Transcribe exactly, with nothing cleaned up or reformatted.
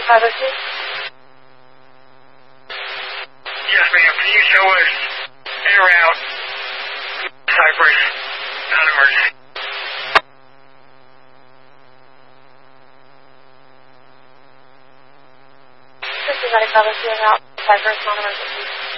five oh two? Yes, ma'am. Can you show us in route Cypress, non-emergency? This is Medic five oh two in route Cypress, non-emergency.